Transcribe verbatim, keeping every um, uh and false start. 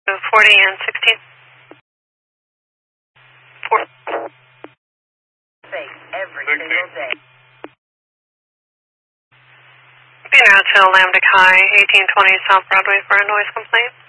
forty and sixteen. Four. Every single day. Be now to Lambda Chi, eighteen twenty South Broadway for a noise complaint.